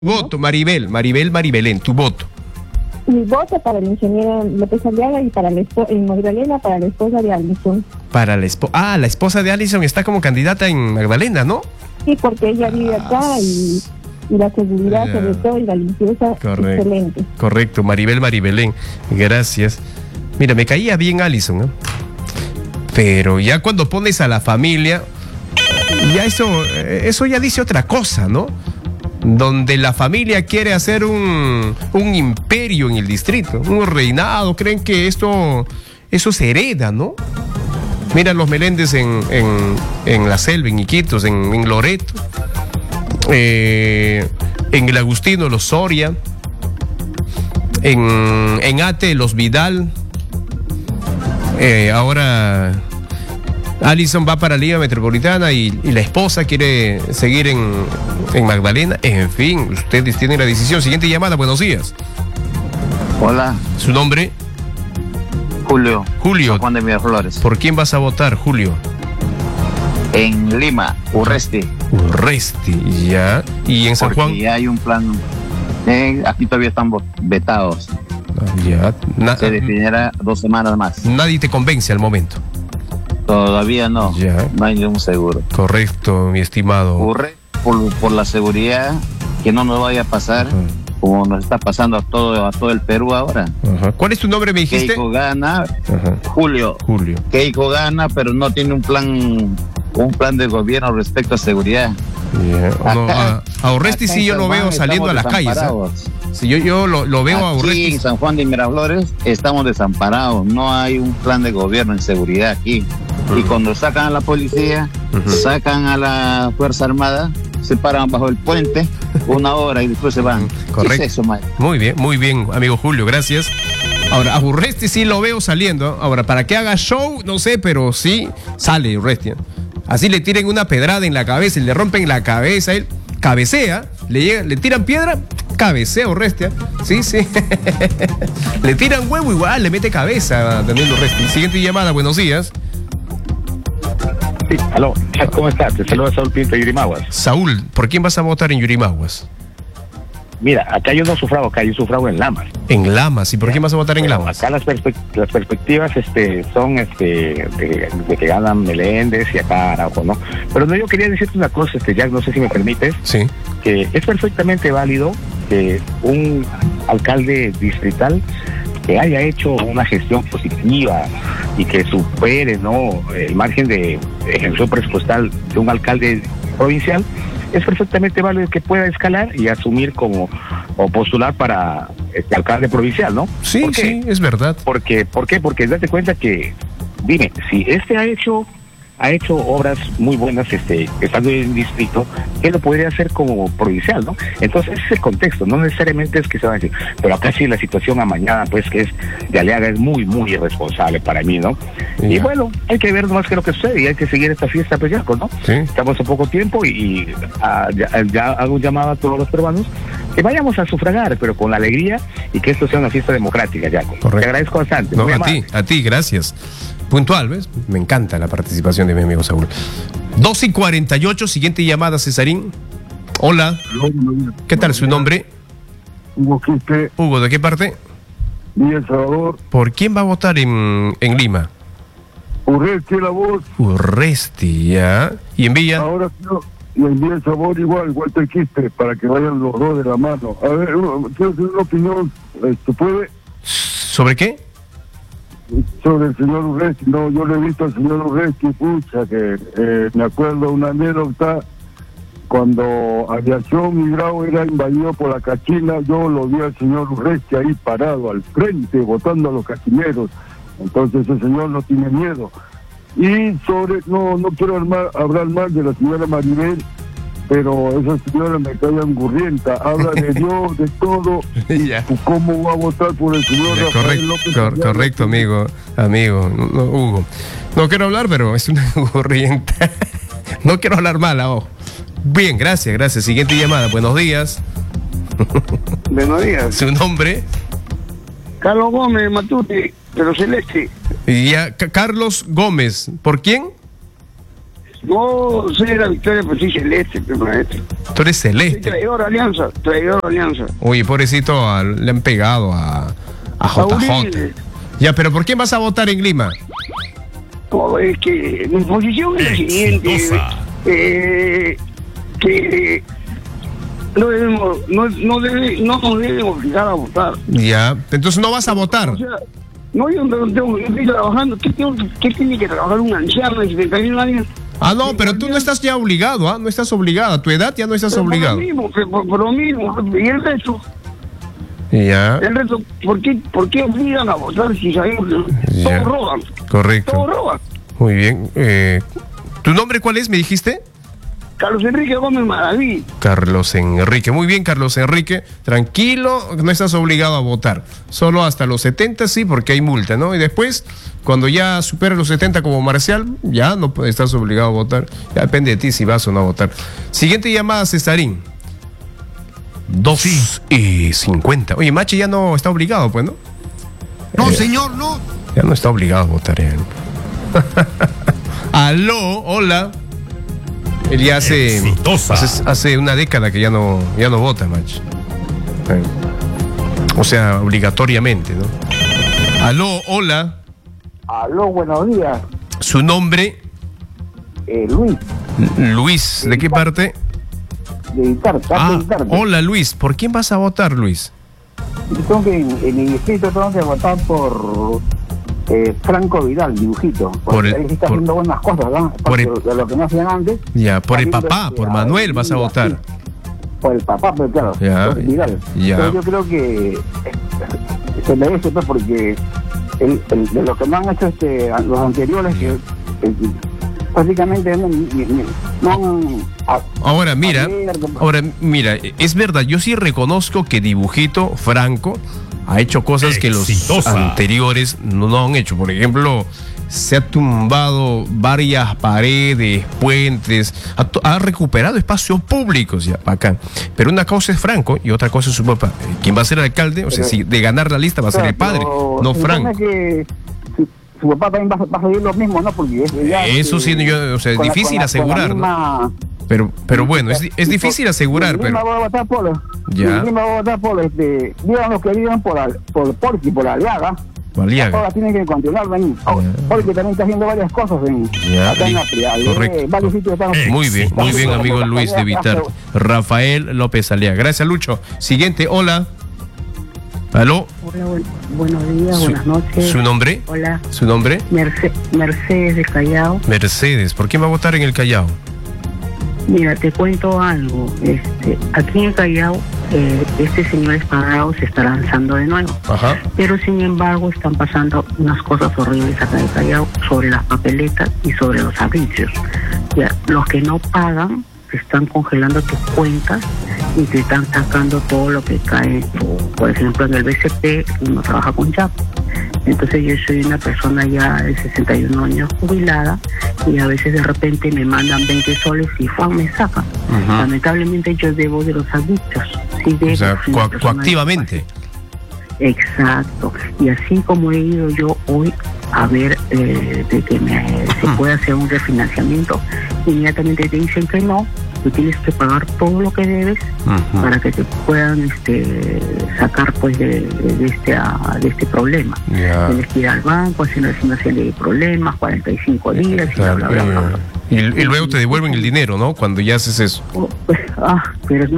Voto, Maribelén, tu voto. Mi voto para el ingeniero López Aliaga y para en Magdalena, para la esposa de Alison. La esposa de Alison está como candidata en Magdalena, ¿no? Sí, porque ella vive acá y la seguridad sobre todo y la limpieza, excelente. Correcto, Maribelén, gracias. Mira, me caía bien Alison, ¿eh? Pero ya cuando pones a la familia, ya eso ya dice otra cosa, ¿no? Donde la familia quiere hacer un imperio en el distrito, un reinado, creen que eso se hereda, ¿no? Mira los Meléndez en La Selva, en Iquitos, en Loreto, en el Agustino, los Soria, en Ate, los Vidal. Ahora Alison va para la Liga Metropolitana y la esposa quiere seguir en Magdalena. En fin, ustedes tienen la decisión. Siguiente llamada, buenos días. Hola. ¿Su nombre? Julio. Juan de Miraflores. ¿Por quién vas a votar, Julio? En Lima, Urresti, ya. ¿Y en San Juan? Porque ya hay un plan. Aquí todavía están vetados. Ya. Se definirá 2 semanas más. Nadie te convence al momento. Todavía no. Ya. No hay ningún seguro. Correcto, mi estimado. Ocurre por la seguridad, que no nos vaya a pasar como nos está pasando a todo el Perú ahora. ¿Cuál es tu nombre, me dijiste? Keiko gana. Julio. Keiko gana, pero no tiene un plan del gobierno respecto a seguridad. A Urresti sí yo lo veo saliendo a las calles. Si yo lo veo a Urresti. Aquí en San Juan de Miraflores estamos desamparados. No hay un plan de gobierno en seguridad aquí. Y cuando sacan a la policía, sacan a la Fuerza Armada, se paran bajo el puente 1 hora y después se van. Correcto. ¿Qué es eso, Mike? Muy bien, amigo Julio, gracias. Ahora, a Urresti sí lo veo saliendo. Ahora, para que haga show, no sé, pero sí sale Urresti. Así le tiren una pedrada en la cabeza y le rompen la cabeza, él cabecea, le tiran piedra, cabecea Urresti. Sí. Le tiran huevo igual, le mete cabeza Daniel Urresti. Siguiente llamada, buenos días. Sí, aló, ¿cómo estás? Te saluda Saúl Pinto de Yurimaguas. Saúl, ¿por quién vas a votar en Yurimaguas? Mira, acá yo no sufrago, acá yo sufrago en Lamas. En Lamas, ¿y por quién vas a votar en Lamas? Acá las perspectivas son de que ganan Meléndez y acá Araujo, ¿no? Pero no, yo quería decirte una cosa, Jack, no sé si me permites. Sí. Que es perfectamente válido que un alcalde distrital que haya hecho una gestión positiva y que supere, ¿no?, el margen de ejecución presupuestal de un alcalde provincial, es perfectamente válido que pueda escalar y asumir o postular para alcalde provincial, ¿no? Sí, es verdad. ¿Por qué? Porque date cuenta que, dime, si ha hecho obras muy buenas estando en el distrito, él lo podría hacer como provincial, ¿no? Entonces ese es el contexto, no necesariamente es que se va a decir, pero acá sí la situación amañada, pues, que es de Aliaga, es muy, muy irresponsable para mí, ¿no? Y bueno, hay que ver nomás qué es lo que sucede y hay que seguir esta fiesta, pues, ya, ¿no? Sí. Estamos a poco tiempo y ya hago un llamado a todos los peruanos que vayamos a sufragar, pero con la alegría y que esto sea una fiesta democrática, ya. Correcto. Te agradezco bastante. No, a ti, gracias. Puntual, ¿ves? Me encanta la participación de mi amigo Saúl. 2:48, siguiente llamada, Cesarín. Hola. ¿Qué tal su nombre? Hugo Quispe. Hugo, ¿de qué parte? Villa El Salvador. ¿Por quién va a votar en Lima? Urresti la voz. Urresti, ya. ¿Y en Villa? Ahora no. Y en Villa El Salvador igual te Quispe, para que vayan los dos de la mano. A ver, quiero hacer una opinión, ¿puede? ¿Sobre qué? Sobre el señor Urresti. No, yo le he visto al señor Urresti, pucha, que me acuerdo una anécdota, cuando Aviación y Grau era invadido por la cachina, yo lo vi al señor Urresti ahí parado al frente, votando a los cachineros. Entonces el señor no tiene miedo. Y no quiero hablar mal de la señora Maribel, pero esa señora me cae angurrienta, habla de Dios, de todo. ¿Cómo va a votar por el señor Rafael López? Correcto, amigo, Hugo. No quiero hablar, pero es una angurrienta. No quiero hablar mal, ojo. Bien, gracias. Siguiente llamada, buenos días. Buenos días. ¿Su nombre? Carlos Gómez Matute, de los Celeste. Ya, Carlos Gómez, ¿por quién? No soy de la Victoria, pero soy celeste, maestro. Tú eres Soy celeste. traidor Alianza. Oye, pobrecito, le han pegado a JJ. Uribe. Ya, pero ¿por qué vas a votar en Lima? No, es que mi posición es la siguiente, que no nos deben obligar a votar. Ya, entonces no vas a votar. O sea, no, yo estoy trabajando. ¿Qué tiene que trabajar un anciano de 71 años? Ah, no, pero tú no estás ya obligado, ¿ah? No estás obligado. A tu edad ya no estás obligado. Por lo mismo. Y el resto, Ya, ¿por qué obligan a votar si sabemos que Ya. todos roban? correcto. Todos roban. Muy bien. ¿Tu nombre cuál es, me dijiste? Carlos Enrique Gómez Maraví. Carlos Enrique. Muy bien, Carlos Enrique. Tranquilo, no estás obligado a votar. Solo hasta los 70 sí, porque hay multa, ¿no? Y después, cuando ya superas los 70 como Marcial, ya no estás obligado a votar. Ya depende de ti si vas o no a votar. Siguiente llamada, Cesarín. 2:50. Oye, Machi ya no está obligado, pues, ¿no? No, señor, no. Ya no está obligado a votar. Aló, hola. Él ya hace una década que ya no vota, Machi. O sea, obligatoriamente, ¿no? Aló, hola. Aló, buenos días. ¿Su nombre? Luis, Luis. ¿De qué parte? de Itarta. Hola, Luis. ¿Por quién vas a votar, Luis? Tengo que, en mi distrito tengo que votar por Franco Vidal, dibujito. Por el- él está por- haciendo buenas cosas, ¿no? por el- De lo que no hacían antes. Ya, por el Haciendo papá, por Manuel vas a votar. Por el papá, pero claro, Ya, por Vidal. ya. Pero yo creo que se merece, pues, porque de lo que no han hecho los anteriores, que básicamente no han... Ahora mira, es verdad, yo sí reconozco que Dibujito Franco ha hecho cosas que los anteriores no han hecho. Por ejemplo, se ha tumbado varias paredes, puentes, ha recuperado espacios públicos, ya, bacán. Pero una cosa es Franco y otra cosa es su papá. ¿Quién va a ser el alcalde? O sea, si de ganar la lista va a ser el padre, no Franco. Que su papá también va a seguir lo mismo, ¿no? Porque Eso sí, o sea, es difícil asegurar, ¿no? Pero bueno, es difícil asegurar, pero... va a votar por... Ya. va a votar por digan los que vivan por Porqui, por Aliaga. Aliaga. Ahora tienen que continuar, ven. Porque también está haciendo varias cosas acá en la Trial. Correcto. Varios sitios están... Muy bien, amigo Luis de Vitar. Rafael López Aliaga. Gracias, Lucho. Siguiente, hola. ¿Aló? Hola, buenos días, buenas noches. ¿Su nombre? Hola. ¿Su nombre? Mercedes de Callao. Mercedes. ¿Por quién va a votar en el Callao? Mira, te cuento algo. Aquí en el Callao, este señor Espadao se está lanzando de nuevo. Ajá. Pero sin embargo están pasando unas cosas horribles acá en el Callao sobre las papeletas y sobre los servicios. Ya, los que no pagan están congelando tus cuentas y te están sacando todo lo que cae. Por ejemplo, en el BCP uno trabaja con Chapo. Entonces yo soy una persona ya de 61 años jubilada y a veces de repente me mandan 20 soles y me sacan. Lamentablemente yo debo de los servicios. Sí, debo, O sea, coactivamente. Exacto. Y así como he ido yo hoy a ver de que se puede hacer un refinanciamiento, inmediatamente te dicen que no, tú tienes que pagar todo lo que debes para que te puedan sacar pues de este problema. Ya. Tienes que ir al banco, hacer una serie de problemas, 45 días y bla, bla, bla, bla. Y luego te devuelven el dinero, ¿no? Cuando ya haces eso. Pero